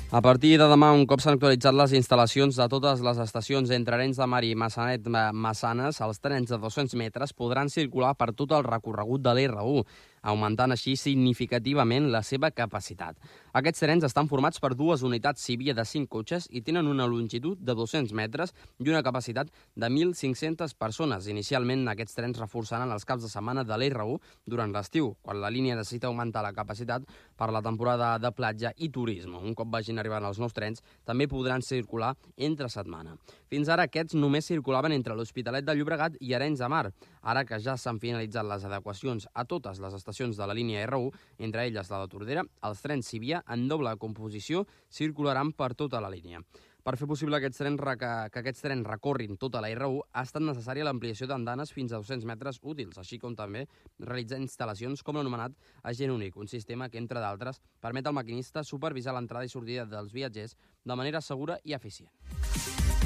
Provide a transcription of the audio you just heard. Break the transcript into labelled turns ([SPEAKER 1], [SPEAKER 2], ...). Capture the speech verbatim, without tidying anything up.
[SPEAKER 1] A partir de demà, un cop s'han actualitzat les instal·lacions de totes les estacions entre Arenys de Mar i Massanet-Massanes, els trens de dos-cents metres podran circular per tot el recorregut de l'R u, augmentant així significativament la seva capacitat. Aquests trens estan formats per dues unitats Civia de cinc cotxes i tenen una longitud de dos-cents metres i una capacitat de mil cinc-centes persones. Inicialment, aquests trens reforçaran els caps de setmana de l'R u durant l'estiu, quan la línia necessita augmentar la capacitat per la temporada de platja i turisme. Un cop vagin arribant els nous trens, també podran circular entre setmana. Fins ara aquests només circulaven entre l'Hospitalet de Llobregat i Arenys de Mar. Ara que ja s'han finalitzat les adequacions a totes les estacions de la línia R u, entre elles la de Tordera, els trens Civia en doble composició circularan per tota la línia. Per fer possible aquests trens, que aquests trens recorrin tota la R u, ha estat necessària l'ampliació d'andanes fins a dos-cents metres útils, així com també realitzar instal·lacions com l'anomenat agent únic, un sistema que, entre d'altres, permet al maquinista supervisar l'entrada i sortida dels viatgers de manera segura i eficient.